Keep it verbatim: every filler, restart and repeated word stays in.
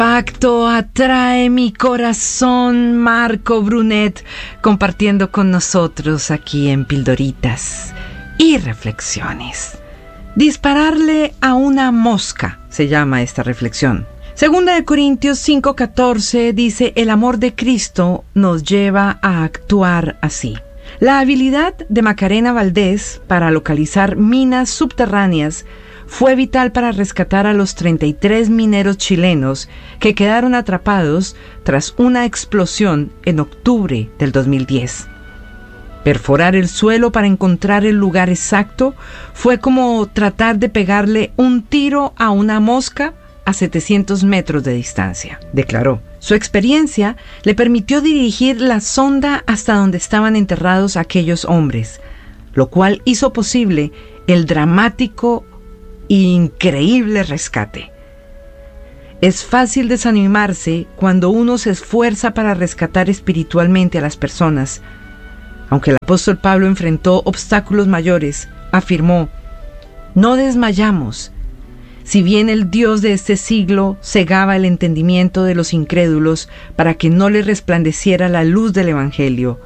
Pacto atrae mi corazón, Marco Brunet, compartiendo con nosotros aquí en Pildoritas y Reflexiones. Dispararle a una mosca se llama esta reflexión. Segunda de Corintios cinco catorce dice: el amor de Cristo nos lleva a actuar así. La habilidad de Macarena Valdés para localizar minas subterráneas fue vital para rescatar a los treinta y tres mineros chilenos que quedaron atrapados tras una explosión en octubre del dos mil diez. Perforar el suelo para encontrar el lugar exacto fue como tratar de pegarle un tiro a una mosca a setecientos metros de distancia, declaró. Su experiencia le permitió dirigir la sonda hasta donde estaban enterrados aquellos hombres, lo cual hizo posible el dramático e increíble rescate. Es fácil desanimarse cuando uno se esfuerza para rescatar espiritualmente a las personas. Aunque el apóstol Pablo enfrentó obstáculos mayores, afirmó: no desmayamos. Si bien el Dios de este siglo cegaba el entendimiento de los incrédulos para que no les resplandeciera la luz del Evangelio,